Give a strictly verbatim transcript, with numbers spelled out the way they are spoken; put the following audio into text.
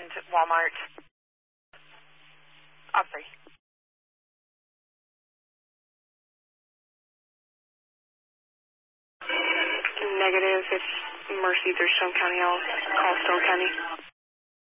And Walmart. Osprey. Negative. If Mercy through Stone County, I'll call Stone County.